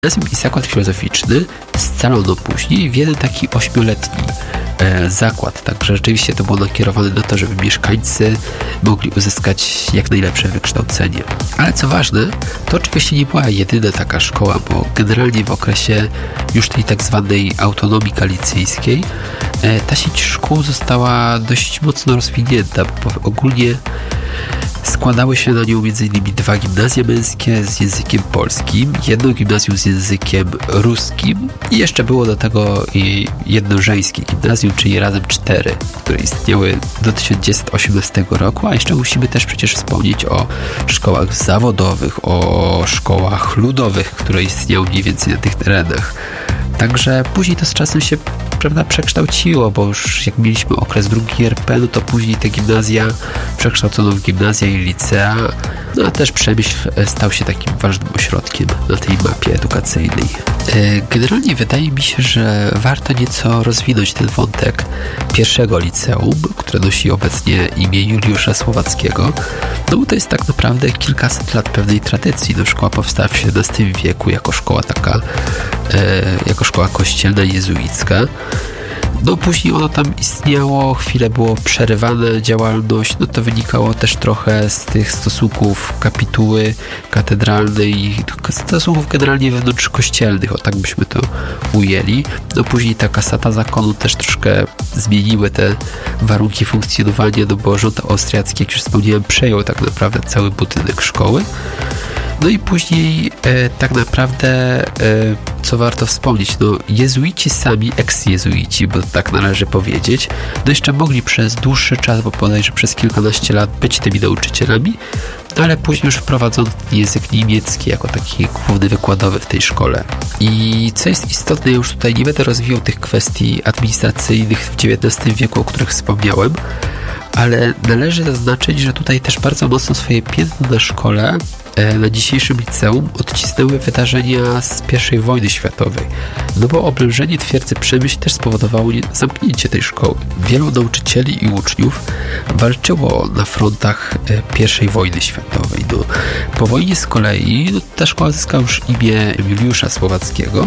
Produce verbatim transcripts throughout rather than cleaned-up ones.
Gimnazjum i zakład filozoficzny scalono później w jeden taki ośmioletni e, zakład. Także rzeczywiście to było nakierowane na to, żeby mieszkańcy mogli uzyskać jak najlepsze wykształcenie. Ale co ważne, to oczywiście nie była jedyna taka szkoła, bo generalnie w okresie już tej tak zwanej autonomii galicyjskiej e, ta sieć szkół została dość mocno rozwinięta, bo ogólnie składały się na nią m.in. dwa gimnazja męskie z językiem polskim, jedno gimnazjum z językiem ruskim i jeszcze było do tego jedno żeńskie gimnazjum, czyli razem cztery, które istniały do tysiąc dziewięćset osiemnastego roku, a jeszcze musimy też przecież wspomnieć o szkołach zawodowych, o szkołach ludowych, które istniały mniej więcej na tych terenach. Także później to z czasem się, prawda, przekształciło, bo już jak mieliśmy okres drugi R P, no to później te gimnazja przekształcono w gimnazja i licea, no a też Przemyśl stał się takim ważnym ośrodkiem na tej mapie edukacyjnej. Generalnie wydaje mi się, że warto nieco rozwinąć ten wątek pierwszego liceum, które nosi obecnie imię Juliusza Słowackiego, no bo to jest tak naprawdę kilkaset lat pewnej tradycji. No, szkoła powstała w siedemnastym wieku jako szkoła taka, e, jako szkoła kościelna jezuicka. No później ono tam istniało, chwilę było przerywane działalność, no to wynikało też trochę z tych stosunków kapituły katedralnej, stosunków generalnie wewnątrzkościelnych, o tak byśmy to ujęli. No później ta kasata zakonu też troszkę zmieniły te warunki funkcjonowania, no bo rząd austriacki, jak już wspomniałem, przejął tak naprawdę cały budynek szkoły. No i później e, tak naprawdę, e, co warto wspomnieć, no jezuici sami, eks-jezuici, bo tak należy powiedzieć, no jeszcze mogli przez dłuższy czas, bo bodajże przez kilkanaście lat być tymi nauczycielami, no ale później już wprowadzono język niemiecki jako taki główny wykładowy w tej szkole. I co jest istotne, ja już tutaj nie będę rozwijał tych kwestii administracyjnych w dziewiętnastym wieku, o których wspomniałem, ale należy zaznaczyć, że tutaj też bardzo mocno swoje piętno na szkole, na dzisiejszym liceum odcisnęły wydarzenia z pierwszej wojny światowej. No bo oblężenie twierdzy Przemyśl też spowodowało zamknięcie tej szkoły. Wielu nauczycieli i uczniów walczyło na frontach pierwszej wojny światowej. No, po wojnie z kolei no, ta szkoła zyskała już imię Juliusza Słowackiego.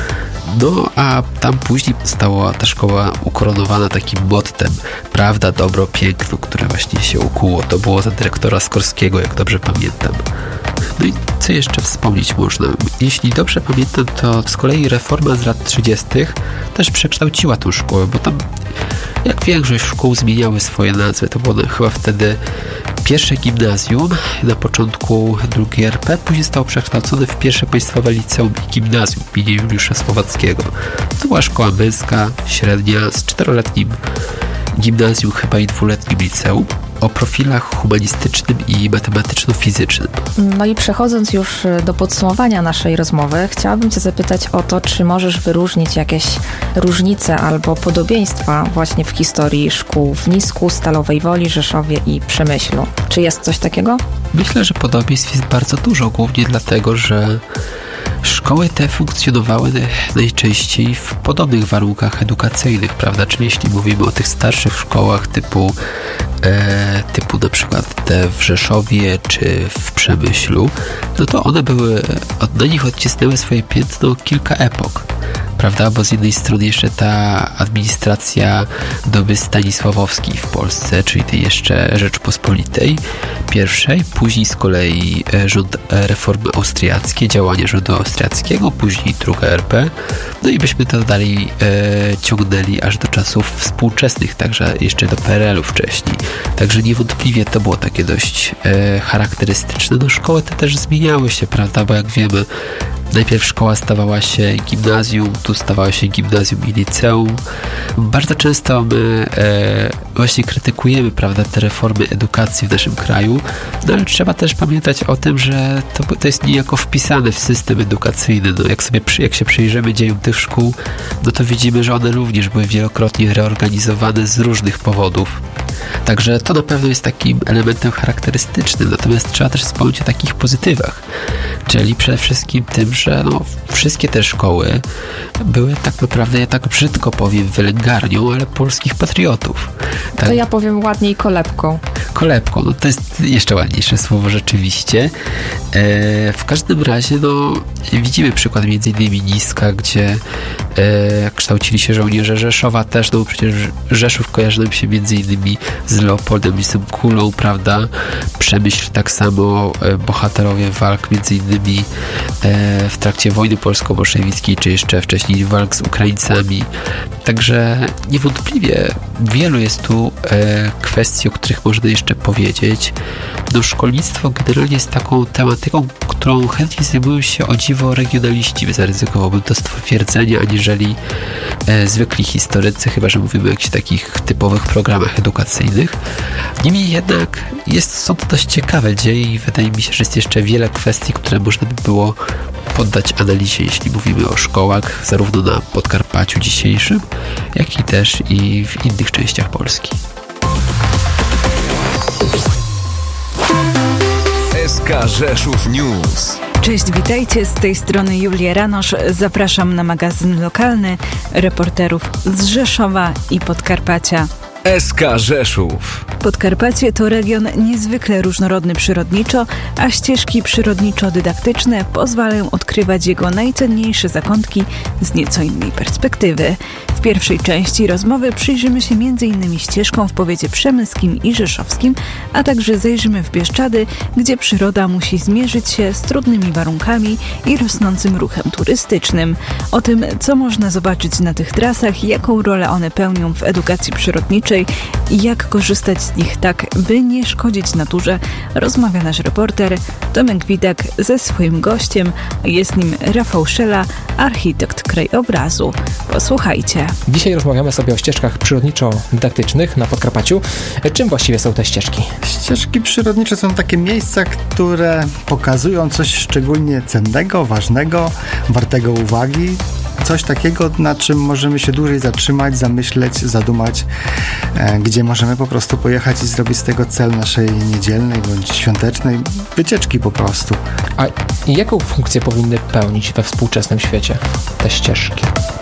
No, a tam później została ta szkoła ukoronowana takim mottem prawda, dobro, piękno, które właśnie się ukuło. To było za dyrektora Skorskiego, jak dobrze pamiętam. No i co jeszcze wspomnieć można? Jeśli dobrze pamiętam, to z kolei reforma z lat trzydziestych też przekształciła tą szkołę, bo tam jak większość szkół zmieniały swoje nazwy. To było chyba wtedy pierwsze gimnazjum na początku drugiej R P, później zostało przekształcone w pierwsze państwowe liceum i gimnazjum imienia Juliusza Słowackiego. To była szkoła męska, średnia, z czteroletnim gimnazjum chyba i dwuletnim liceum o profilach humanistycznym i matematyczno-fizycznym. No i przechodząc już do podsumowania naszej rozmowy, chciałabym Cię zapytać o to, czy możesz wyróżnić jakieś różnice albo podobieństwa właśnie w historii szkół w Nisku, Stalowej Woli, Rzeszowie i Przemyślu. Czy jest coś takiego? Myślę, że podobieństw jest bardzo dużo, głównie dlatego, że szkoły te funkcjonowały najczęściej w podobnych warunkach edukacyjnych, prawda? Czyli jeśli mówimy o tych starszych szkołach typu, e, typu na przykład te w Rzeszowie czy w Przemyślu, no to one były, na nich odcisnęły swoje piętno kilka epok. Prawda? Bo z jednej strony jeszcze ta administracja doby Stanisławowskiej w Polsce, czyli tej jeszcze Rzeczpospolitej pierwszej, później z kolei rząd reformy austriackie, działania rządu austriackiego, później druga R P, no i byśmy to dalej e, ciągnęli aż do czasów współczesnych, także jeszcze do P R L u wcześniej. Także niewątpliwie to było takie dość e, charakterystyczne. No szkoły te też zmieniały się, prawda? Bo jak wiemy, najpierw szkoła stawała się gimnazjum, tu stawała się gimnazjum i liceum. Bardzo często my e, właśnie krytykujemy, prawda, te reformy edukacji w naszym kraju, no ale trzeba też pamiętać o tym, że to, to jest niejako wpisane w system edukacyjny. No, jak sobie jak się przyjrzymy dziejom tych szkół, no to widzimy, że one również były wielokrotnie reorganizowane z różnych powodów. Także to na pewno jest takim elementem charakterystycznym. Natomiast trzeba też wspomnieć o takich pozytywach, czyli przede wszystkim tym, że no, wszystkie te szkoły były tak naprawdę, ja tak brzydko powiem, wylęgarnią, ale polskich patriotów. Tak. To ja powiem ładniej kolebką. kolebką. No to jest jeszcze ładniejsze słowo rzeczywiście. E, w każdym razie no, widzimy przykład między innymi Niska, gdzie e, kształcili się żołnierze Rzeszowa też, no bo przecież Rzeszów kojarzy nam się między innymi z Leopoldem i z tym Kulą, prawda? Przemyśl tak samo, e, bohaterowie walk między innymi e, w trakcie wojny polsko-bolszewickiej, czy jeszcze wcześniej walk z Ukraińcami. Także niewątpliwie wielu jest tu e, kwestii, o których można jeszcze powiedzieć. No, szkolnictwo generalnie jest taką tematyką, którą chętnie zajmują się o dziwo regionaliści, zaryzykowałbym to stwierdzenie, aniżeli e, zwykli historycy, chyba że mówimy o jakichś takich typowych programach edukacyjnych. Niemniej jednak jest, są to dość ciekawe dzieje i wydaje mi się, że jest jeszcze wiele kwestii, które można by było poddać analizie, jeśli mówimy o szkołach, zarówno na Podkarpaciu dzisiejszym, jak i też i w innych częściach Polski. S K Rzeszów News. Cześć, witajcie, z tej strony Julia Ranosz. Zapraszam na magazyn lokalny reporterów z Rzeszowa i Podkarpacia. S K Rzeszów. Podkarpacie to region niezwykle różnorodny przyrodniczo, a ścieżki przyrodniczo-dydaktyczne pozwalają odkrywać jego najcenniejsze zakątki z nieco innej perspektywy. W pierwszej części rozmowy przyjrzymy się między innymi ścieżkom w powiecie przemyskim i rzeszowskim, a także zajrzymy w Bieszczady, gdzie przyroda musi zmierzyć się z trudnymi warunkami i rosnącym ruchem turystycznym. O tym, co można zobaczyć na tych trasach, jaką rolę one pełnią w edukacji przyrodniczej i jak korzystać z nich tak, by nie szkodzić naturze, rozmawia nasz reporter Tomek Widak ze swoim gościem. Jest nim Rafał Szela, architekt krajobrazu. Posłuchajcie. Dzisiaj rozmawiamy sobie o ścieżkach przyrodniczo-dydaktycznych na Podkarpaciu. Czym właściwie są te ścieżki? Ścieżki przyrodnicze są takie miejsca, które pokazują coś szczególnie cennego, ważnego, wartego uwagi. Coś takiego, na czym możemy się dłużej zatrzymać, zamyśleć, zadumać, e, gdzie możemy po prostu pojechać i zrobić z tego cel naszej niedzielnej bądź świątecznej wycieczki po prostu. A jaką funkcję powinny pełnić we współczesnym świecie te ścieżki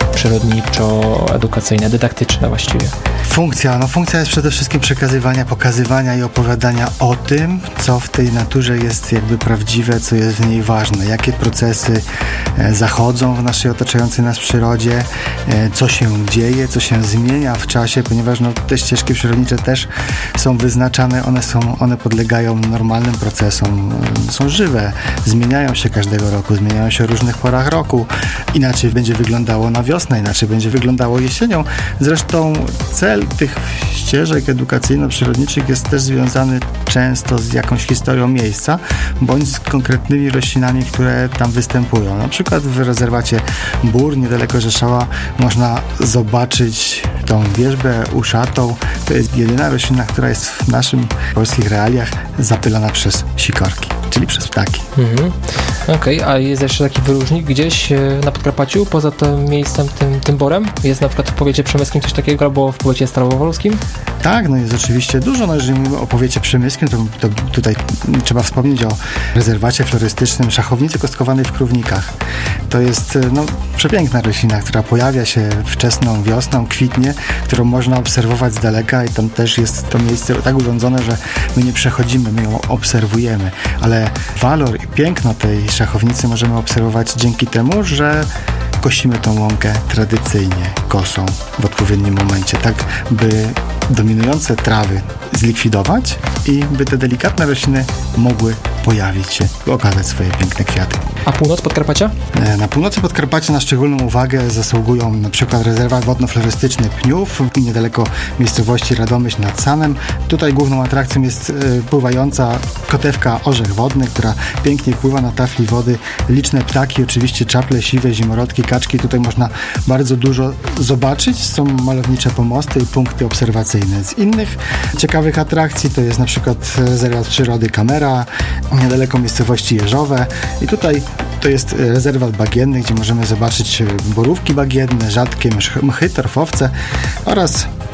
przyrodniczo-edukacyjne, dydaktyczne właściwie? Funkcja, no funkcja jest przede wszystkim przekazywania, pokazywania i opowiadania o tym, co w tej naturze jest jakby prawdziwe, co jest w niej ważne, jakie procesy e, zachodzą w naszej otaczającej nas przyrodzie, e, co się dzieje, co się zmienia w czasie, ponieważ no, te ścieżki przyrodnicze też są wyznaczane, one są, one podlegają normalnym procesom, e, są żywe, zmieniają się każdego roku, zmieniają się w różnych porach roku, inaczej będzie wyglądało na wiosnę, inaczej będzie wyglądało jesienią. Zresztą cel tych ścieżek edukacyjno-przyrodniczych jest też związany często z jakąś historią miejsca, bądź z konkretnymi roślinami, które tam występują. Na przykład w rezerwacie Bór, niedaleko Rzeszowa, można zobaczyć tą wierzbę uszatą. To jest jedyna roślina, która jest w naszym polskich realiach zapylona przez sikorki, czyli przez ptaki. Mhm. Okej, okay, a jest jeszcze taki wyróżnik gdzieś na Podkarpaciu, poza tym miejscem, tym, tym borem? Jest na przykład w powiecie przemyskim coś takiego, albo w powiecie starowolskim? Tak, no jest oczywiście dużo. No jeżeli mówimy o powiecie przemyskim, to, to tutaj trzeba wspomnieć o rezerwacie florystycznym Szachownicy Kostkowanej w Krównikach. To jest no, przepiękna roślina, która pojawia się wczesną wiosną, kwitnie, którą można obserwować z daleka i tam też jest to miejsce tak urządzone, że my nie przechodzimy, my ją obserwujemy, ale walor i piękno tej szachownicy możemy obserwować dzięki temu, że kosimy tą łąkę tradycyjnie kosą w odpowiednim momencie, tak by dominujące trawy zlikwidować i by te delikatne rośliny mogły pojawić się i okazać swoje piękne kwiaty. A północ Podkarpacia? Na północy Podkarpacia na szczególną uwagę zasługują na przykład rezerwat wodno-florystyczny Pniów, niedaleko miejscowości Radomyśl nad Sanem. Tutaj główną atrakcją jest pływająca kotewka orzech wodny, która pięknie pływa na tafli wody. Liczne ptaki, oczywiście czaple, siwe, zimorodki, kaczki. Tutaj można bardzo dużo zobaczyć. Są malownicze pomosty i punkty obserwacyjne. Z innych ciekawych atrakcji to jest na przykład rezerwat przyrody Kamera, niedaleko miejscowości Jeżowe. I tutaj to jest rezerwat bagienny, gdzie możemy zobaczyć borówki bagienne, rzadkie mchy, torfowce oraz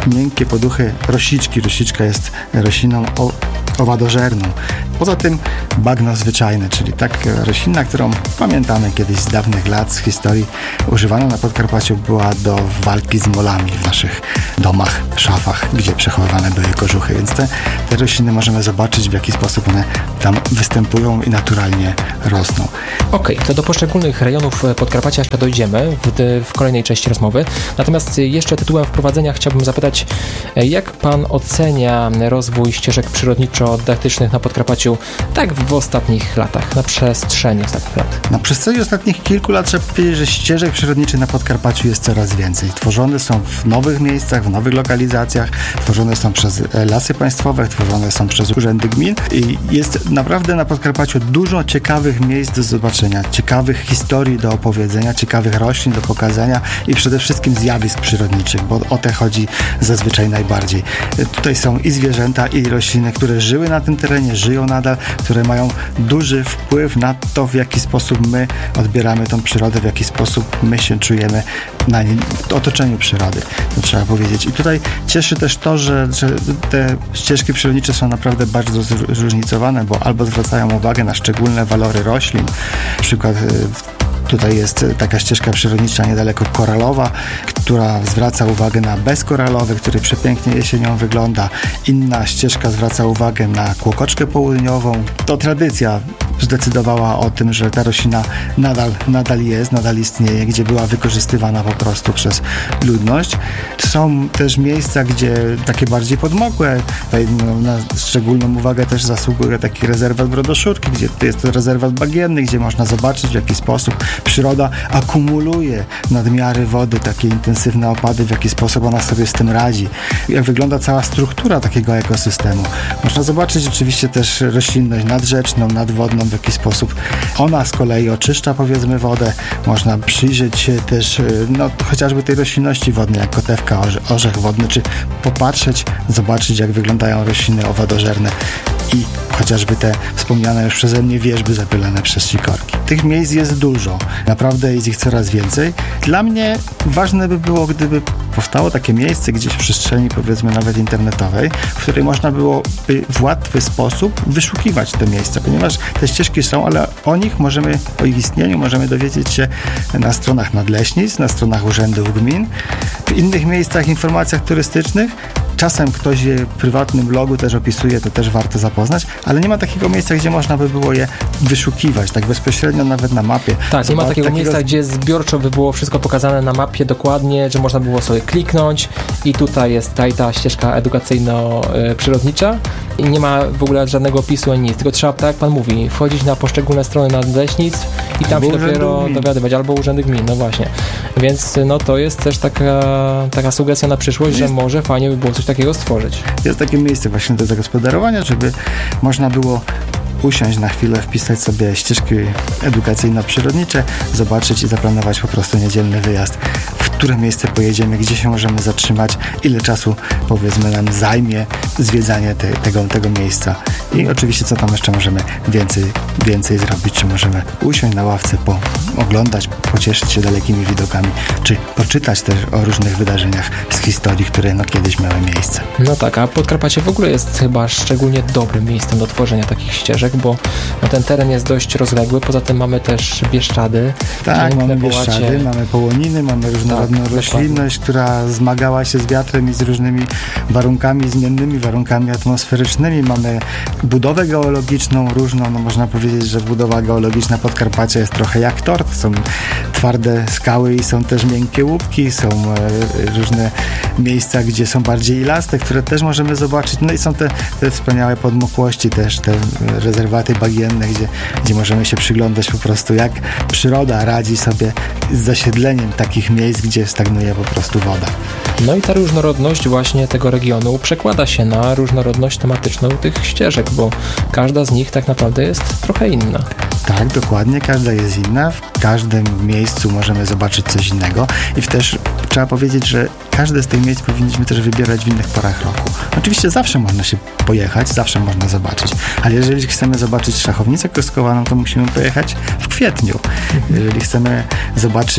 miękkie poduchy rosiczki. Rosiczka jest rośliną o, owadożerną. Poza tym bagno zwyczajne, czyli tak roślina, którą pamiętamy kiedyś z dawnych lat, z historii, używana na Podkarpaciu była do walki z molami w naszych domach, szafach, gdzie przechowywane były kożuchy, więc te, te rośliny możemy zobaczyć, w jaki sposób one tam występują i naturalnie rosną. Okej, okay, to do poszczególnych rejonów Podkarpacia jeszcze dojdziemy w, w kolejnej części rozmowy. Natomiast jeszcze tytułem wprowadzenia chciałbym zapytać, jak pan ocenia rozwój ścieżek przyrodniczo-dydaktycznych na Podkarpaciu tak w ostatnich latach, na przestrzeni ostatnich lat? Na przestrzeni ostatnich kilku lat trzeba powiedzieć, że ścieżek przyrodniczych na Podkarpaciu jest coraz więcej. Tworzone są w nowych miejscach, w nowych lokalizacjach, tworzone są przez Lasy Państwowe, tworzone są przez urzędy gmin i jest naprawdę na Podkarpaciu dużo ciekawych miejsc do zobaczenia, ciekawych historii do opowiedzenia, ciekawych roślin do pokazania i przede wszystkim zjawisk przyrodniczych, bo o te chodzi zazwyczaj najbardziej. Tutaj są i zwierzęta, i rośliny, które żyły na tym terenie, żyją nadal, które mają duży wpływ na to, w jaki sposób my odbieramy tą przyrodę, w jaki sposób my się czujemy na nie, w otoczeniu przyrody, to trzeba powiedzieć. I tutaj cieszy też to, że, że te ścieżki przyrodnicze są naprawdę bardzo zróżnicowane, bo albo zwracają uwagę na szczególne walory roślin, na przykład tutaj jest taka ścieżka przyrodnicza niedaleko Koralowa, która zwraca uwagę na bezkoralowy, który przepięknie jesienią wygląda. Inna ścieżka zwraca uwagę na kłokoczkę południową. To tradycja zdecydowała o tym, że ta roślina nadal, nadal jest, nadal istnieje, gdzie była wykorzystywana po prostu przez ludność. Są też miejsca, gdzie takie bardziej podmokłe. Tutaj no, na szczególną uwagę też zasługuje taki rezerwat Brodoszurki, gdzie jest to rezerwat bagienny, gdzie można zobaczyć, w jaki sposób przyroda akumuluje nadmiary wody, takie intensywne opady, w jaki sposób ona sobie z tym radzi. Jak wygląda cała struktura takiego ekosystemu. Można zobaczyć oczywiście też roślinność nadrzeczną, nadwodną, w jaki sposób ona z kolei oczyszcza, powiedzmy, wodę. Można przyjrzeć się też no, chociażby tej roślinności wodnej, jak kotewka, orzech wodny, czy popatrzeć, zobaczyć, jak wyglądają rośliny owadożerne i chociażby te wspomniane już przeze mnie wierzby zapylane przez sikorki. Tych miejsc jest dużo. Naprawdę jest ich coraz więcej. Dla mnie ważne by było, gdyby powstało takie miejsce gdzieś w przestrzeni, powiedzmy nawet internetowej, w której można byłoby w łatwy sposób wyszukiwać te miejsca, ponieważ te ścieżki są, ale o nich możemy, o ich istnieniu możemy dowiedzieć się na stronach nadleśnic, na stronach urzędów gmin, w innych miejscach, informacjach turystycznych. Czasem ktoś je w prywatnym blogu też opisuje, to też warto zapoznać, ale nie ma takiego miejsca, gdzie można by było je wyszukiwać, tak bezpośrednio nawet na mapie. Tak, nie ma takiego, takiego miejsca, gdzie zbiorczo by było wszystko pokazane na mapie dokładnie, że można było sobie kliknąć i tutaj jest ta i ta ścieżka edukacyjno-przyrodnicza i nie ma w ogóle żadnego opisu ani nic, tylko trzeba, tak jak pan mówi, wchodzić na poszczególne strony nadleśnictw i tam albo się dopiero dowiadywać, albo urzędy gmin, no właśnie. Więc no to jest też taka, taka sugestia na przyszłość, jest, że może fajnie by było coś takiego stworzyć. Jest takie miejsce właśnie do zagospodarowania, żeby można było usiąść na chwilę, wpisać sobie ścieżki edukacyjno-przyrodnicze, zobaczyć i zaplanować po prostu niedzielny wyjazd, w które miejsce pojedziemy, gdzie się możemy zatrzymać, ile czasu, powiedzmy, nam zajmie zwiedzanie te, tego, tego miejsca i oczywiście co tam jeszcze możemy więcej, więcej zrobić, czy możemy usiąść na ławce, pooglądać, pocieszyć się dalekimi widokami, czy poczytać też o różnych wydarzeniach z historii, które no kiedyś miały miejsce. No tak, a Podkarpacie w ogóle jest chyba szczególnie dobrym miejscem do tworzenia takich ścieżek, bo no, ten teren jest dość rozległy, poza tym mamy też Bieszczady. Tak, mamy Bieszczady, mamy połoniny, mamy różnorodną tak, roślinność, dokładnie, która zmagała się z wiatrem i z różnymi warunkami, zmiennymi warunkami atmosferycznymi. Mamy budowę geologiczną różną, no można powiedzieć, że budowa geologiczna Podkarpacia jest trochę jak tort. Są twarde skały i są też miękkie łupki, są e, różne miejsca, gdzie są bardziej ilaste, które też możemy zobaczyć. No i są te, te wspaniałe podmokłości też, te rezerwaty bagienne, gdzie, gdzie możemy się przyglądać po prostu, jak przyroda radzi sobie z zasiedleniem takich miejsc, gdzie stagnuje po prostu woda. No i ta różnorodność właśnie tego regionu przekłada się na różnorodność tematyczną tych ścieżek, bo każda z nich tak naprawdę jest trochę inna. Tak, dokładnie, każda jest inna. W każdym miejscu możemy zobaczyć coś innego i też trzeba powiedzieć, że każde z tych miejsc powinniśmy też wybierać w innych porach roku. Oczywiście zawsze można się pojechać, zawsze można zobaczyć, ale jeżeli chcemy zobaczyć szachownicę kroskowaną, to musimy pojechać w kwietniu. Jeżeli chcemy zobaczyć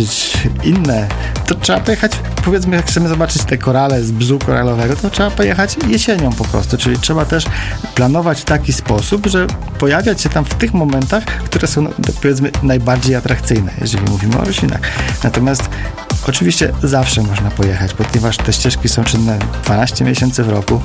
inne, to trzeba pojechać, powiedzmy, jak chcemy zobaczyć te korale z bzu koralowego, to trzeba pojechać jesienią po prostu, czyli trzeba też planować w taki sposób, że pojawiać się tam w tych momentach, które są, powiedzmy, najbardziej atrakcyjne, jeżeli mówimy o roślinach. Natomiast oczywiście zawsze można pojechać, ponieważ te ścieżki są czynne dwanaście miesięcy w roku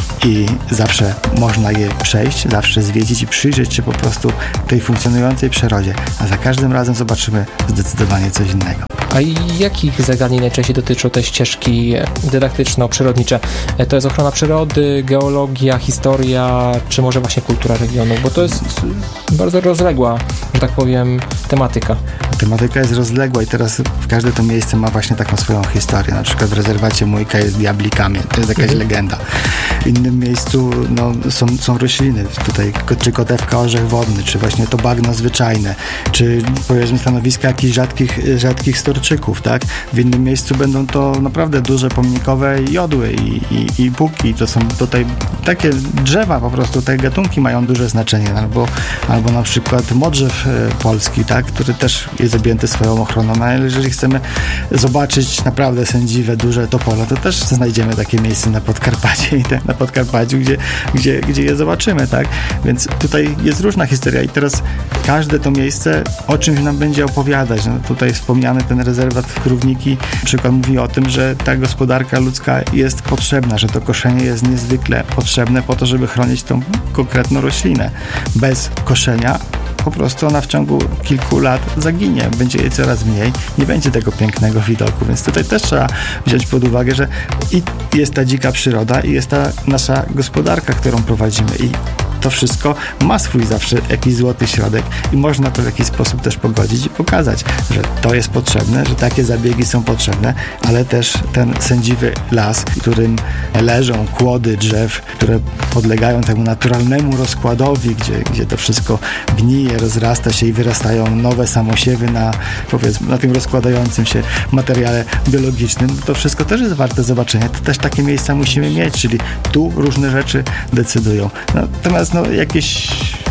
i zawsze można je przejść, zawsze zwiedzić i przyjrzeć się po prostu tej funkcjonującej przyrodzie, a za każdym razem zobaczymy zdecydowanie coś innego. A jakich zagadnień najczęściej dotyczą te ścieżki dydaktyczno-przyrodnicze? To jest ochrona przyrody, geologia, historia, czy może właśnie kultura regionu? Bo to jest bardzo rozległa, że tak powiem, tematyka. Tematyka jest rozległa i teraz każde to miejsce ma właśnie taką swoją historię. Na przykład w rezerwacie Mójka jest diabli kamień, to jest jakaś mhm. legenda. W innym miejscu no, są, są rośliny, tutaj czy kotewka orzech wodny, czy właśnie to bagno zwyczajne, czy powiedzmy stanowiska jakichś rzadkich, rzadkich storczyków, tak? W innym miejscu będą to naprawdę duże pomnikowe jodły i, i, i buki. To są tutaj takie drzewa po prostu, te gatunki mają duże znaczenie. Albo, albo na przykład modrzew polski, tak? Który też jest objęty swoją ochroną. No, ale jeżeli chcemy zobaczyć naprawdę sędziwe, duże topole, to też znajdziemy takie miejsce na Podkarpacie i te, na Podkarpaciu, gdzie, gdzie, gdzie je zobaczymy, tak? Więc tutaj jest różna historia i teraz każde to miejsce o czymś nam będzie opowiadać. No, tutaj wspomniany ten rezerwat w Krówniki na przykład mówi o tym, że ta gospodarka ludzka jest potrzebna, że to koszenie jest niezwykle potrzebne po to, żeby chronić tą konkretną roślinę. Bez koszenia po prostu ona w ciągu kilku lat zaginie, będzie jej coraz mniej, nie będzie tego pięknego widoku, więc tutaj też trzeba wziąć pod uwagę, że i jest ta dzika przyroda i jest ta nasza gospodarka, którą prowadzimy i to wszystko ma swój zawsze jakiś złoty środek i można to w jakiś sposób też pogodzić i pokazać, że to jest potrzebne, że takie zabiegi są potrzebne, ale też ten sędziwy las, w którym leżą kłody drzew, które podlegają temu naturalnemu rozkładowi, gdzie, gdzie to wszystko gnije, rozrasta się i wyrastają nowe samosiewy na, powiedzmy, na tym rozkładającym się materiale biologicznym, to wszystko też jest warte zobaczenia. To też takie miejsca musimy mieć, czyli tu różne rzeczy decydują. Natomiast no, jakieś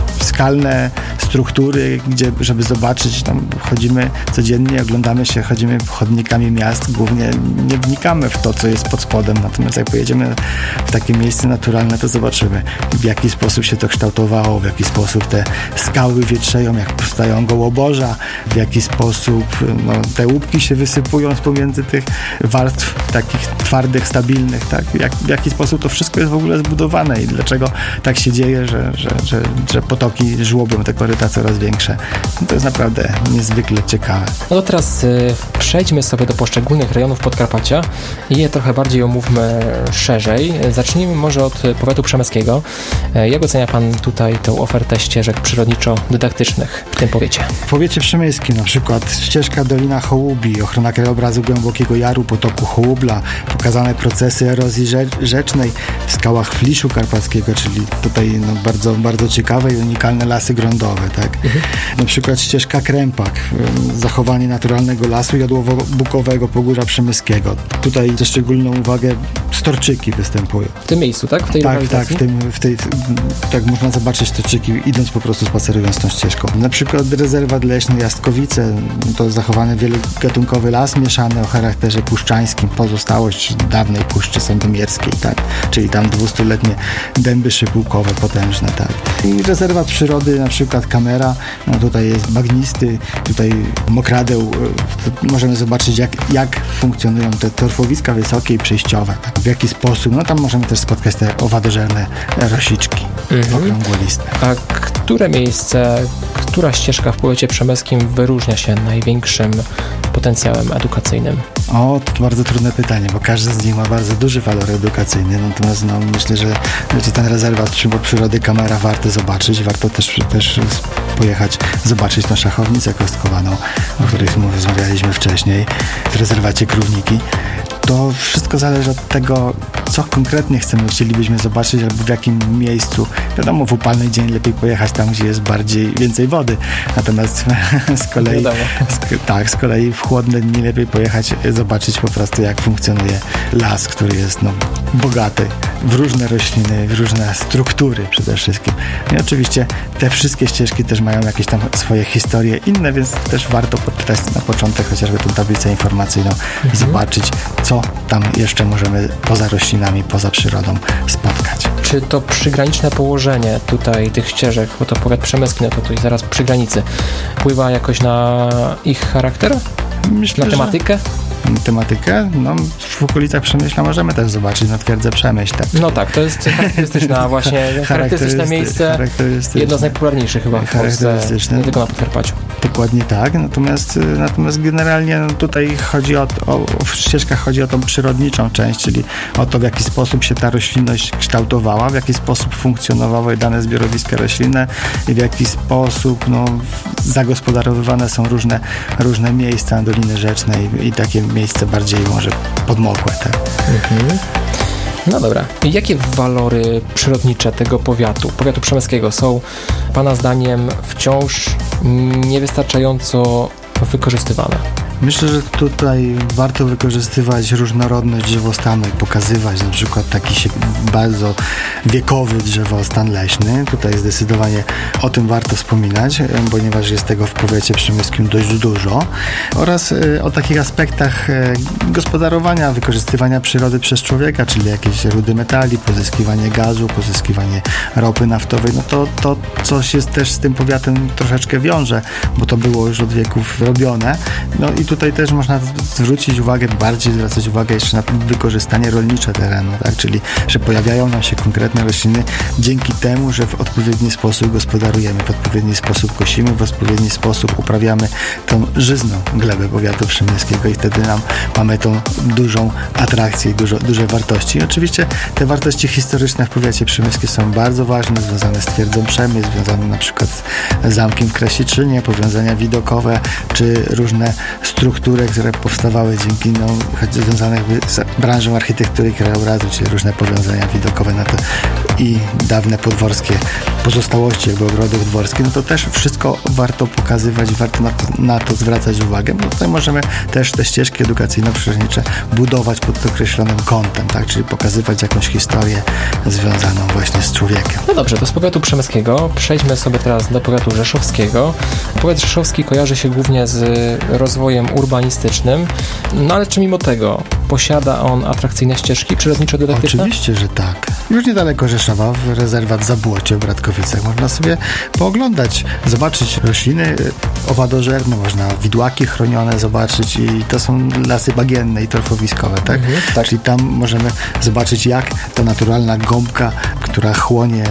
skalne struktury, gdzie, żeby zobaczyć, tam chodzimy codziennie, oglądamy się, chodzimy chodnikami miast, głównie nie wnikamy w to, co jest pod spodem, natomiast jak pojedziemy w takie miejsce naturalne, to zobaczymy, w jaki sposób się to kształtowało, w jaki sposób te skały wietrzeją, jak powstają gołoborza, w jaki sposób no, te łupki się wysypują z pomiędzy tych warstw takich twardych, stabilnych, tak? Jak, w jaki sposób to wszystko jest w ogóle zbudowane i dlaczego tak się dzieje, że, że, że, że potoki żłobią te koryta coraz większe. No to jest naprawdę niezwykle ciekawe. No to teraz y, przejdźmy sobie do poszczególnych rejonów Podkarpacia i je trochę bardziej omówmy szerzej. Zacznijmy może od powiatu przemyskiego. Jak ocenia Pan tutaj tę ofertę ścieżek przyrodniczo-dydaktycznych w tym powiecie? W powiecie przemyskim na przykład ścieżka Dolina Hołubi, ochrona krajobrazu Głębokiego Jaru, potoku Hołubla, pokazane procesy erozji rzecznej w skałach Fliszu Karpackiego, czyli tutaj no, bardzo, bardzo ciekawe i unikalne lasy grądowe, tak? Mhm. Na przykład ścieżka Krępak, zachowanie naturalnego lasu jodłowo-bukowego Pogórza Przemyskiego. Tutaj ze szczególną uwagę storczyki występują. W tym miejscu, tak? W tej tak, lokalizacji? Tak, w tym, w tej, tak można zobaczyć storczyki, idąc po prostu spacerując tą ścieżką. Na przykład rezerwat leśny Jastkowice, to zachowany wielogatunkowy las mieszany o charakterze puszczańskim, pozostałość dawnej Puszczy Sandomierskiej, tak? Czyli tam dwustuletnie dęby szypułkowe potężne, tak? I rezerwat przyrody, na przykład Kamera, no tutaj jest bagnisty, tutaj mokradeł, możemy zobaczyć jak, jak funkcjonują te torfowiska wysokie i przejściowe, tak? W jaki sposób, no tam możemy też spotkać te owadożerne rosiczki mhm. okrągłoliste. A które miejsce, która ścieżka w powiecie przemyskim wyróżnia się największym potencjałem edukacyjnym? O, to bardzo trudne pytanie, bo każdy z nich ma bardzo duży walor edukacyjny, natomiast no, myślę, że, że ten rezerwat przyrody Kamera warto zobaczyć, warto też, też pojechać zobaczyć tą szachownicę kostkowaną, o której rozmawialiśmy wcześniej, w rezerwacie Krówniki. To wszystko zależy od tego, co konkretnie chcemy, chcielibyśmy zobaczyć, albo w jakim miejscu. Wiadomo, w upalny dzień lepiej pojechać tam, gdzie jest bardziej, więcej wody. Natomiast z kolei, z, tak, z kolei w chłodne dni lepiej pojechać, zobaczyć po prostu, jak funkcjonuje las, który jest no, bogaty w różne rośliny, w różne struktury przede wszystkim. I oczywiście te wszystkie ścieżki też mają jakieś tam swoje historie inne, więc też warto podczytać na początek chociażby tę tablicę informacyjną mhm. i zobaczyć, co tam jeszcze możemy poza roślinami, poza przyrodą spotkać. Czy to przygraniczne położenie tutaj tych ścieżek, bo to powiat przemyski, no to tutaj zaraz przy granicy, wpływa jakoś na ich charakter? Myślę, na tematykę? Tematykę? No, w okolicach Przemyśla możemy też zobaczyć na twierdzę Przemyśl. Tak. No tak, to jest charakterystyczne właśnie, charakterystyczne miejsce, jedno z najpopularniejszych chyba w Polsce, nie tylko na Podkarpaciu. Dokładnie tak, natomiast, natomiast generalnie no, tutaj chodzi o, o, w ścieżkach chodzi o tą przyrodniczą część, czyli o to, w jaki sposób się ta roślinność kształtowała, w jaki sposób funkcjonowały dane zbiorowiska roślinne i w jaki sposób no, zagospodarowywane są różne, różne miejsca Doliny Rzecznej i takie miejsce bardziej może podmokłe. Tak? Mhm. No dobra. Jakie walory przyrodnicze tego powiatu, powiatu przemyskiego są Pana zdaniem wciąż niewystarczająco wykorzystywane? Myślę, że tutaj warto wykorzystywać różnorodność drzewostanu i pokazywać na przykład taki bardzo wiekowy drzewostan leśny. Tutaj zdecydowanie o tym warto wspominać, ponieważ jest tego w powiecie przemyskim dość dużo. Oraz o takich aspektach gospodarowania, wykorzystywania przyrody przez człowieka, czyli jakieś rudy metali, pozyskiwanie gazu, pozyskiwanie ropy naftowej. No to, to coś jest też z tym powiatem troszeczkę wiąże, bo to było już od wieków robione. No i tutaj też można zwrócić uwagę, bardziej zwracać uwagę jeszcze na wykorzystanie rolnicze terenu, tak? Czyli, że pojawiają nam się konkretne rośliny dzięki temu, że w odpowiedni sposób gospodarujemy, w odpowiedni sposób kosimy, w odpowiedni sposób uprawiamy tą żyzną glebę powiatu przemyskiego i wtedy nam mamy tą dużą atrakcję i dużo, duże wartości. I oczywiście te wartości historyczne w powiecie przemyskim są bardzo ważne, związane z twierdzą Przemysł, związane na przykład z zamkiem w Krasiczynie, powiązania widokowe, czy różne struktury, które powstawały dzięki, no, związane z branżą architektury i krajobrazu, czyli różne powiązania widokowe na to i dawne podworskie pozostałości, jakby ogrodów dworskich, no to też wszystko warto pokazywać, warto na to, na to zwracać uwagę, bo tutaj możemy też te ścieżki edukacyjno-przyrodnicze budować pod określonym kątem, tak, czyli pokazywać jakąś historię związaną właśnie z człowiekiem. No dobrze, to z powiatu przemyskiego przejdźmy sobie teraz do powiatu rzeszowskiego. Powiat rzeszowski kojarzy się głównie z rozwojem urbanistycznym, no ale czy mimo tego posiada on atrakcyjne ścieżki przyrodniczo-dydaktyczne? Oczywiście, że tak. Już niedaleko Rzeszowa, w rezerwat Zabłocie w Bratkowicach, można sobie pooglądać, zobaczyć rośliny owadożerne, można widłaki chronione zobaczyć i to są lasy bagienne i torfowiskowe, tak? Mhm, tak. Czyli tam możemy zobaczyć, jak ta naturalna gąbka, która chłonie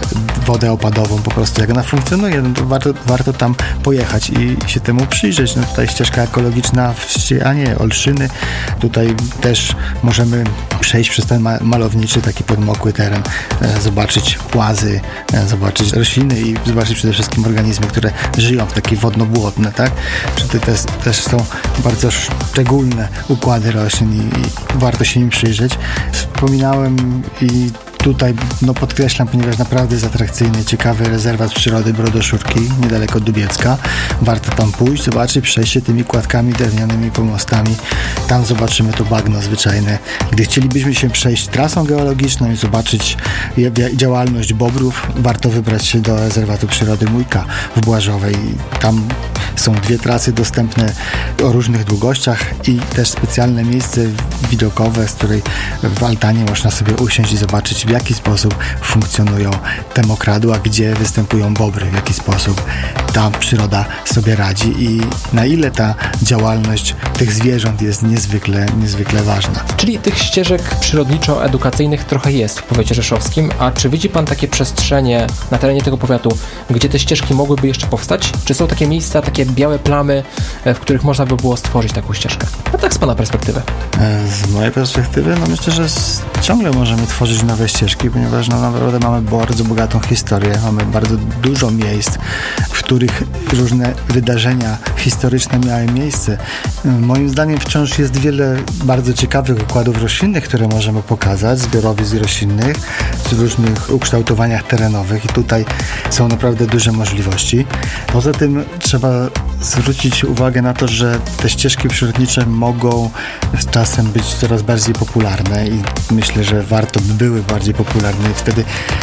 wodę opadową, po prostu jak ona funkcjonuje, no to warto, warto tam pojechać i się temu przyjrzeć. No tutaj ścieżka ekologiczna w Ścianie, Olszyny, tutaj też możemy przejść przez ten malowniczy, taki podmokły teren, e, zobaczyć płazy, e, zobaczyć rośliny i zobaczyć przede wszystkim organizmy, które żyją w takie wodno-błotne, tak? Czy to też, też są bardzo szczególne układy roślin i, i warto się im przyjrzeć. Wspominałem i tutaj no, podkreślam, ponieważ naprawdę jest atrakcyjny, ciekawy rezerwat przyrody Brodoszurki, niedaleko Dubiecka. Warto tam pójść, zobaczyć, przejść się tymi kładkami drewnianymi, pomostami. Tam zobaczymy to bagno zwyczajne. Gdy chcielibyśmy się przejść trasą geologiczną i zobaczyć działalność bobrów, warto wybrać się do rezerwatu przyrody Mójka w Błażowej. Tam są dwie trasy dostępne o różnych długościach i też specjalne miejsce widokowe, z której w altanie można sobie usiąść i zobaczyć, w jaki sposób funkcjonują te mokradła, gdzie występują bobry, w jaki sposób ta przyroda sobie radzi i na ile ta działalność tych zwierząt jest niezwykle, niezwykle ważna. Czyli tych ścieżek przyrodniczo-edukacyjnych trochę jest w powiecie rzeszowskim, a czy widzi Pan takie przestrzenie na terenie tego powiatu, gdzie te ścieżki mogłyby jeszcze powstać? Czy są takie miejsca, takie białe plamy, w których można by było stworzyć taką ścieżkę? A tak z Pana perspektywy. Z mojej perspektywy, no myślę, że ciągle możemy tworzyć nowe ścieżki. ścieżki, ponieważ no, naprawdę mamy bardzo bogatą historię, mamy bardzo dużo miejsc, w których różne wydarzenia historyczne miały miejsce. Moim zdaniem wciąż jest wiele bardzo ciekawych układów roślinnych, które możemy pokazać, zbiorowisk roślinnych w różnych ukształtowaniach terenowych i tutaj są naprawdę duże możliwości. Poza tym trzeba zwrócić uwagę na to, że te ścieżki przyrodnicze mogą z czasem być coraz bardziej popularne i myślę, że warto by były bardziej popularne i wtedy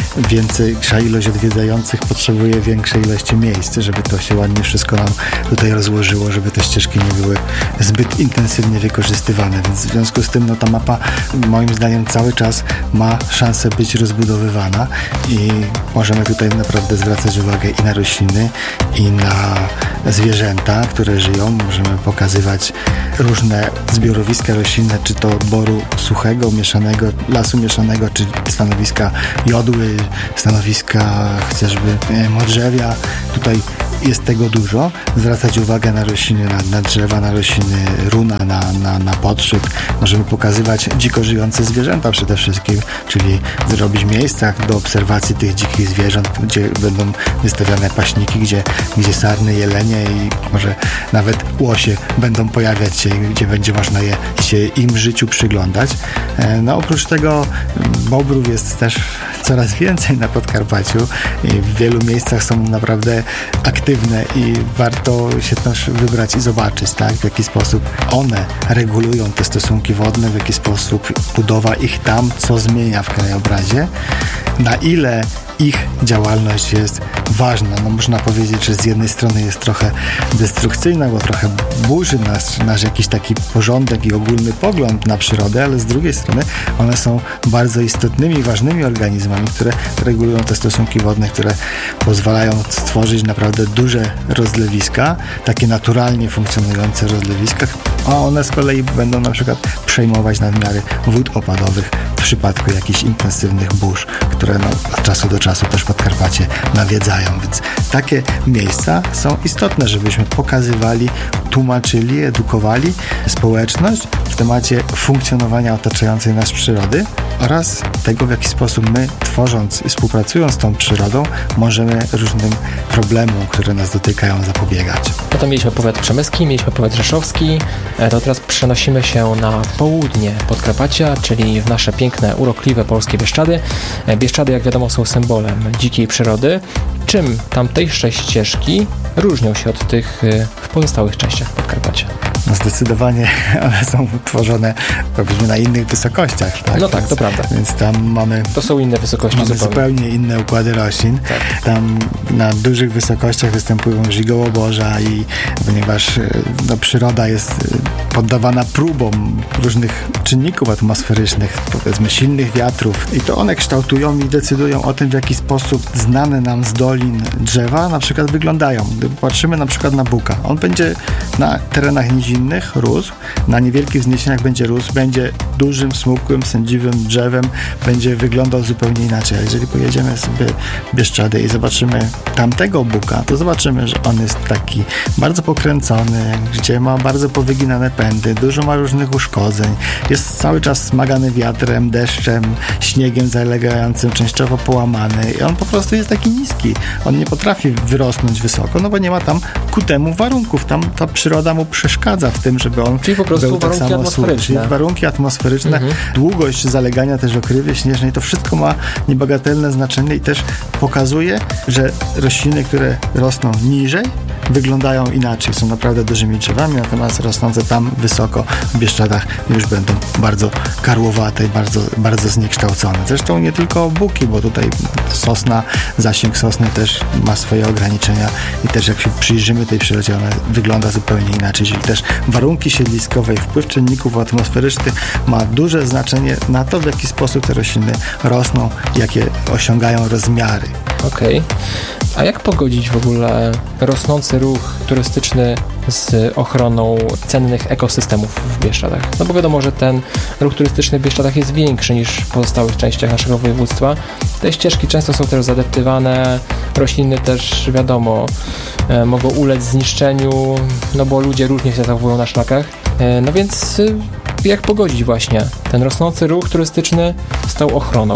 większa ilość odwiedzających potrzebuje większej ilości miejsc, żeby to się ładnie wszystko nam tutaj rozłożyło, żeby te ścieżki nie były zbyt intensywnie wykorzystywane, więc w związku z tym no, ta mapa moim zdaniem cały czas ma szansę być rozbudowywana i możemy tutaj naprawdę zwracać uwagę i na rośliny, i na zwierzęta, które żyją. Możemy pokazywać różne zbiorowiska roślinne, czy to boru suchego, mieszanego, lasu mieszanego, czy stanowiska jodły, stanowiska chociażby modrzewia. Tutaj jest tego dużo. Zwracać uwagę na rośliny, na, na drzewa, na rośliny runa, na, na, na podszyt. Możemy pokazywać dziko żyjące zwierzęta przede wszystkim, czyli zrobić miejsca do obserwacji tych dzikich zwierząt, gdzie będą wystawiane paśniki, gdzie, gdzie sarny, jelenie i może nawet łosie będą pojawiać się, gdzie będzie można je, się im życiu przyglądać. No oprócz tego bobrów jest też coraz więcej na Podkarpaciu i w wielu miejscach są naprawdę aktywne i warto się też wybrać i zobaczyć, tak, w jaki sposób one regulują te stosunki wodne, w jaki sposób budowa ich tam, co zmienia w krajobrazie, na ile ich działalność jest ważna. No można powiedzieć, że z jednej strony jest trochę destrukcyjna, bo trochę burzy nasz, nasz jakiś taki porządek i ogólny pogląd na przyrodę, ale z drugiej strony one są bardzo istotnymi, ważnymi organizmami, które regulują te stosunki wodne, które pozwalają stworzyć naprawdę duże rozlewiska, takie naturalnie funkcjonujące rozlewiska, a one z kolei będą na przykład przejmować nadmiary wód opadowych w przypadku jakichś intensywnych burz, które no, od czasu do czasu też Podkarpacie nawiedzają, więc takie miejsca są istotne, żebyśmy pokazywali, tłumaczyli, edukowali społeczność w temacie funkcjonowania otaczającej nas przyrody oraz tego, w jaki sposób my, tworząc i współpracując z tą przyrodą, możemy różnym problemom, które nas dotykają, zapobiegać. Potem mieliśmy powiat przemyski, mieliśmy powiat rzeszowski, to teraz przenosimy się na południe Podkarpacia, czyli w nasze piękne, urokliwe polskie Bieszczady. Bieszczady, jak wiadomo, są symbolem dzikiej przyrody. Czym tamtejsze ścieżki różnią się od tych w pozostałych częściach Podkarpacia? No zdecydowanie one są tworzone powiedzmy na innych wysokościach. Tak? No tak, więc, to prawda. Więc tam mamy... To są inne wysokości mamy zupełnie. zupełnie inne układy roślin. Tak. Tam na dużych wysokościach występują żigołoborza i ponieważ no, przyroda jest poddawana próbom różnych czynników atmosferycznych, powiedzmy silnych wiatrów i to one kształtują i decydują o tym, w jaki sposób znane nam z dolin drzewa na przykład wyglądają. Gdy patrzymy na przykład na buka, on będzie na terenach nizinnych rósł, na niewielkich wzniesieniach będzie rósł, będzie dużym, smukłym, sędziwym drzewem, będzie wyglądał zupełnie inaczej. Jeżeli pojedziemy sobie w Bieszczady i zobaczymy tamtego buka, to zobaczymy, że on jest taki bardzo pokręcony, gdzie ma bardzo powyginane pędy, dużo ma różnych uszkodzeń, jest cały czas smagany wiatrem, deszczem, śniegiem zalegającym, częściowo połamany i on po prostu jest taki niski. On nie potrafi wyrosnąć wysoko, no bo nie ma tam ku temu warunków. Tam ta przyroda mu przeszkadza w tym, żeby on Czyli po prostu był tak warunki samo atmosferyczne. Czyli warunki atmosferyczne, mhm. długość zalegania też okrywy śnieżnej, to wszystko ma niebagatelne znaczenie i też pokazuje, że rośliny, które rosną niżej, wyglądają inaczej, są naprawdę dużymi drzewami, natomiast rosnące tam wysoko w Bieszczadach już będą bardzo karłowate i bardzo, bardzo zniekształcone. Zresztą nie tylko buki, bo tutaj sosna, zasięg sosny też ma swoje ograniczenia i też jak się przyjrzymy tej przyrodzie, ona wygląda zupełnie inaczej, czyli też warunki siedliskowe i wpływ czynników atmosferycznych ma duże znaczenie na to, w jaki sposób te rośliny rosną, jakie osiągają rozmiary. Okej. Okay. A jak pogodzić w ogóle rosnący ruch turystyczny z ochroną cennych ekosystemów w Bieszczadach? No bo wiadomo, że ten ruch turystyczny w Bieszczadach jest większy niż w pozostałych częściach naszego województwa. Te ścieżki często są też zadeptywane, rośliny też, wiadomo, e, mogą ulec zniszczeniu, no bo ludzie różnie się zachowują na szlakach. E, no więc e, jak pogodzić właśnie ten rosnący ruch turystyczny z tą ochroną?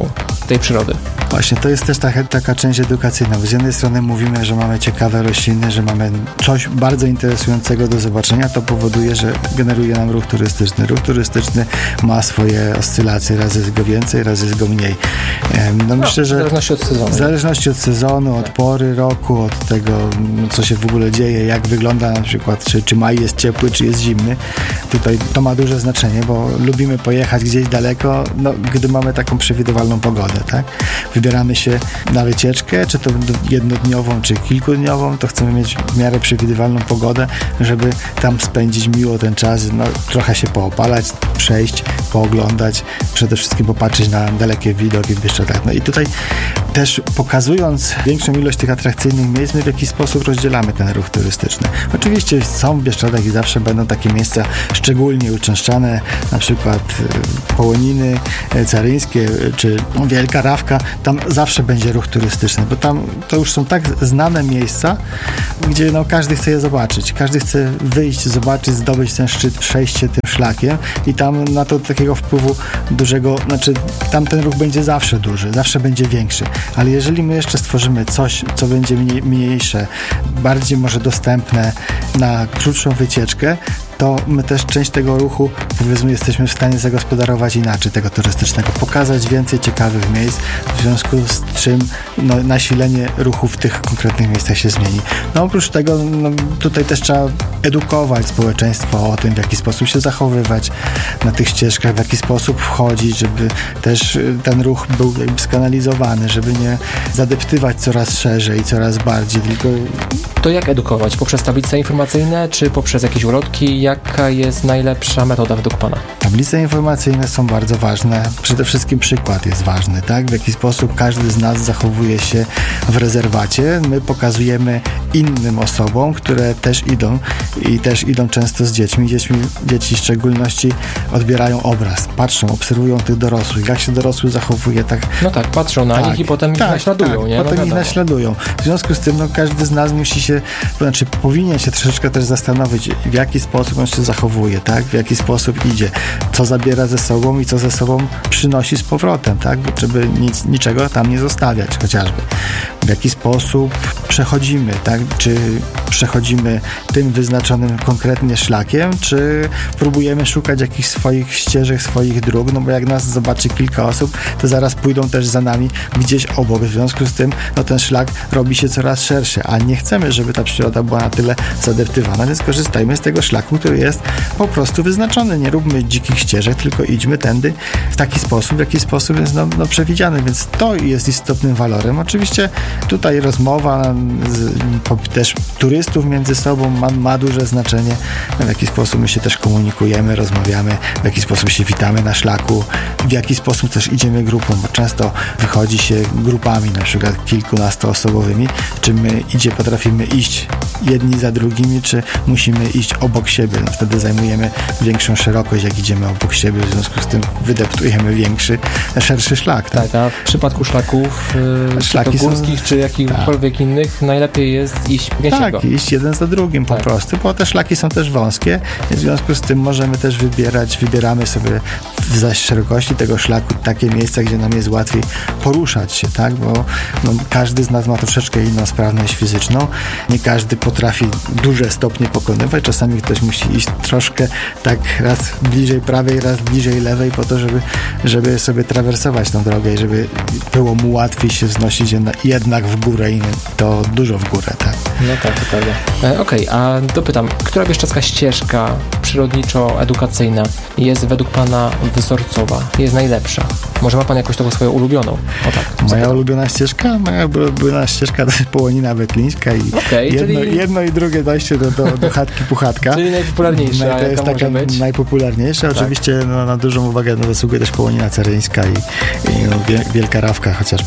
tej przyrody. Właśnie, to jest też taka, taka część edukacyjna. Z jednej strony mówimy, że mamy ciekawe rośliny, że mamy coś bardzo interesującego do zobaczenia, to powoduje, że generuje nam ruch turystyczny. Ruch turystyczny ma swoje oscylacje, raz jest go więcej, raz jest go mniej. No, no myślę, że w zależności od sezonu. W zależności od sezonu, od pory roku, od tego, co się w ogóle dzieje, jak wygląda na przykład, czy, czy maj jest ciepły, czy jest zimny. Tutaj to ma duże znaczenie, bo lubimy pojechać gdzieś daleko, no, gdy mamy taką przewidywalną pogodę, tak? Wybieramy się na wycieczkę, czy to jednodniową, czy kilkudniową, to chcemy mieć w miarę przewidywalną pogodę, żeby tam spędzić miło ten czas, no, trochę się poopalać, przejść, pooglądać, przede wszystkim popatrzeć na dalekie widoki w Bieszczadach. No i tutaj też pokazując większą ilość tych atrakcyjnych miejsc, my w jakiś sposób rozdzielamy ten ruch turystyczny. Oczywiście są w Bieszczadach i zawsze będą takie miejsca szczególnie uczęszczane, na przykład Połoniny Caryńskie, czy Wielka Rawka, tam zawsze będzie ruch turystyczny, bo tam to już są tak znane miejsca, gdzie no, każdy chce je zobaczyć. Każdy chce wyjść, zobaczyć, zdobyć ten szczyt, przejść się tym szlakiem i tam na to takiego wpływu dużego, znaczy tam ten ruch będzie zawsze duży, zawsze będzie większy. Ale jeżeli my jeszcze stworzymy coś, co będzie mniej, mniejsze, bardziej może dostępne na krótszą wycieczkę, to my też część tego ruchu, powiedzmy, jesteśmy w stanie zagospodarować inaczej, tego turystycznego, pokazać więcej ciekawych miejsc, w związku z czym no, nasilenie ruchu w tych konkretnych miejscach się zmieni. No oprócz tego no, tutaj też trzeba edukować społeczeństwo o tym, w jaki sposób się zachowywać na tych ścieżkach, w jaki sposób wchodzić, żeby też ten ruch był jakby skanalizowany, żeby nie zadeptywać coraz szerzej, coraz bardziej, tylko... To jak edukować? Poprzez tablice informacyjne, czy poprzez jakieś ulotki? Jaka jest najlepsza metoda według Pana? Tablice informacyjne są bardzo ważne. Przede wszystkim przykład jest ważny, tak? W jaki sposób każdy z nas zachowuje się w rezerwacie. My pokazujemy innym osobom, które też idą i też idą często z dziećmi. Dziećmi dzieci w szczególności odbierają obraz, patrzą, obserwują tych dorosłych. Jak się dorosły zachowuje, tak... No tak, patrzą na tak, nich i potem ich tak, naśladują, tak, nie? potem no ich naśladują. W związku z tym no, każdy z nas musi się, to znaczy powinien się troszeczkę też zastanowić, w jaki sposób on się zachowuje, tak? W jaki sposób idzie, co zabiera ze sobą i co ze sobą przynosi z powrotem, tak? Żeby nic, niczego tam nie zostawiać chociażby. W jaki sposób przechodzimy, tak? Czy przechodzimy tym wyznaczonym konkretnie szlakiem, czy próbujemy szukać jakichś swoich ścieżek, swoich dróg, no bo jak nas zobaczy kilka osób, to zaraz pójdą też za nami gdzieś obok. W związku z tym, no ten szlak robi się coraz szerszy, a nie chcemy, żeby ta przyroda była na tyle zadeptywana, więc korzystajmy z tego szlaku, który jest po prostu wyznaczony. Nie róbmy dzikich ścieżek, tylko idźmy tędy w taki sposób, w jaki sposób jest no, no przewidziany, więc to jest istotnym walorem. Oczywiście tutaj rozmowa z, po, też turystów między sobą ma, ma duże znaczenie, w jaki sposób my się też komunikujemy, rozmawiamy, w jaki sposób się witamy na szlaku, w jaki sposób też idziemy grupą, bo często wychodzi się grupami, na przykład kilkunastoosobowymi, czy my idzie, potrafimy iść jedni za drugimi, czy musimy iść obok siebie. No wtedy zajmujemy większą szerokość, jak idziemy obok siebie, w związku z tym wydeptujemy większy, szerszy szlak. Tak, tak a w przypadku szlaków yy, Szlaki czy to górskich, są... czy jakichkolwiek tak. innych, najlepiej jest iść piesiego. Tak, iść jeden za drugim po tak. prostu, bo te szlaki są też wąskie, w związku z tym możemy też wybierać, wybieramy sobie w zaś szerokości tego szlaku takie miejsca, gdzie nam jest łatwiej poruszać się, tak, bo no, każdy z nas ma troszeczkę inną sprawność fizyczną, nie każdy potrafi duże stopnie pokonywać, czasami ktoś musi iść troszkę tak raz bliżej prawej, raz bliżej lewej po to, żeby, żeby sobie trawersować tą drogę i żeby było mu łatwiej się wznosić jednak w górę i to dużo w górę, tak. No tak, to prawda. E, Okej, okay, a dopytam, która bieszczadzka ścieżka przyrodniczo-edukacyjna jest według Pana wzorcowa, jest najlepsza? Może ma Pan jakąś taką swoją ulubioną? O tak. Moja zapytam. ulubiona ścieżka? Moja ulubiona ścieżka to jest Połonina Wetlińska i okay, jedno, czyli... jedno i drugie dojście do, do, do chatki Puchatka. Czyli najpopularniejsza, no, to jest taka być. najpopularniejsza. Tak. Oczywiście no, na dużą uwagę no, zasługuje też Połonina Caryńska i, i no, Wielka Rawka chociażby. No, to tam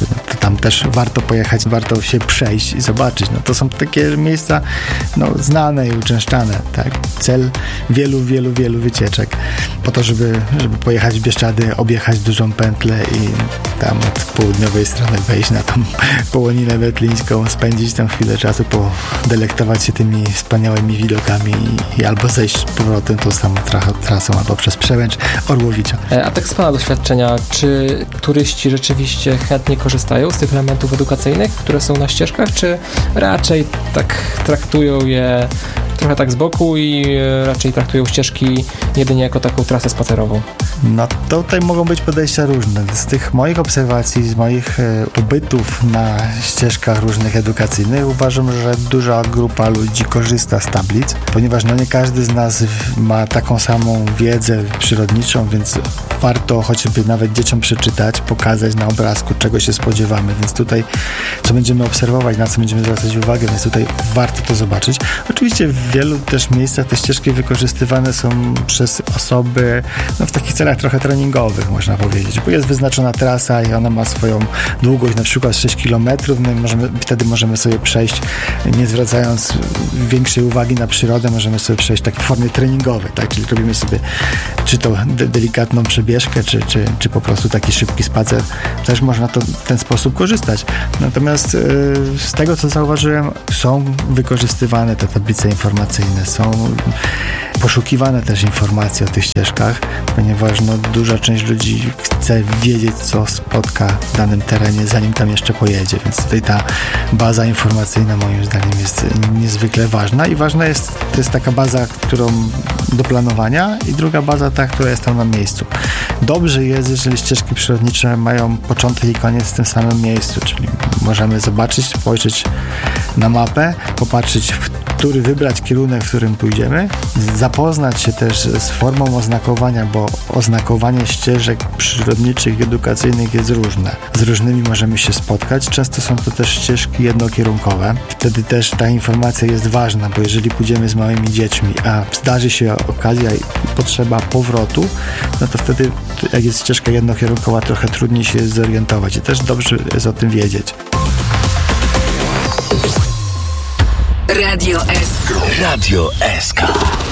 tam też warto pojechać, warto się przejść i zobaczyć. No to są takie miejsca no, znane i uczęszczane, tak? Cel wielu, wielu, wielu wycieczek po to, żeby, żeby pojechać w Bieszczady, objechać dużą pętlę i tam od południowej strony wejść na tą Połoninę Wetlińską, spędzić tam chwilę czasu, podelektować się tymi wspaniałymi widokami i, i albo zejść z powrotem tą samą tra- trasą, albo przez Przełęcz Orłowicza. A tak z Pana doświadczenia, czy turyści rzeczywiście chętnie korzystają z tych elementów edukacyjnych, które są na ścieżkach, czy raczej tak traktują je trochę tak z boku i raczej traktują ścieżki jedynie jako taką trasę spacerową? No tutaj mogą być podejścia różne. Z tych moich obserwacji, z moich e, pobytów na ścieżkach różnych edukacyjnych uważam, że duża grupa ludzi korzysta z tablic, ponieważ no nie każdy z nas ma taką samą wiedzę przyrodniczą, więc warto choćby nawet dzieciom przeczytać, pokazać na obrazku, czego się spodziewamy, więc tutaj co będziemy obserwować, na co będziemy zwracać uwagę, więc tutaj warto to zobaczyć. Oczywiście w wielu też miejscach te ścieżki wykorzystywane są przez osoby no, w takich celach trochę treningowych, można powiedzieć, bo jest wyznaczona trasa i ona ma swoją długość, na przykład sześć kilometrów, no możemy, wtedy możemy sobie przejść, nie zwracając większej uwagi na przyrodę, możemy sobie przejść tak w formie treningowej, tak? Czyli robimy sobie czy to de- delikatną przebieżkę, czy, czy, czy po prostu taki szybki spacer. Też można to w ten sposób korzystać. Natomiast yy, z tego, co zauważyłem, są wykorzystywane te tablice informacyjne, są poszukiwane też informacje o tych ścieżkach, ponieważ no, duża część ludzi chce wiedzieć, co spotka w danym terenie, zanim tam jeszcze pojedzie, więc tutaj ta baza informacyjna moim zdaniem jest niezwykle ważna i ważna jest, to jest taka baza, którą do planowania i druga baza ta, która jest tam na miejscu. Dobrze jest, jeżeli ścieżki przyrodnicze mają początek i koniec w tym samym miejscu, czyli możemy zobaczyć, spojrzeć na mapę, popatrzeć, w który wybrać kierunek, w którym pójdziemy, zapoznać się też z formą oznakowania, bo oznakowanie ścieżek przyrodniczych i edukacyjnych jest różne. Z różnymi możemy się spotkać. Często są to też ścieżki jednokierunkowe. Wtedy też ta informacja jest ważna, bo jeżeli pójdziemy z małymi dziećmi, a zdarzy się okazja i potrzeba powrotu, no to wtedy, jak jest ścieżka jednokierunkowa, trochę trudniej się jest zorientować i też dobrze jest o tym wiedzieć. Radio S K. Radio S K.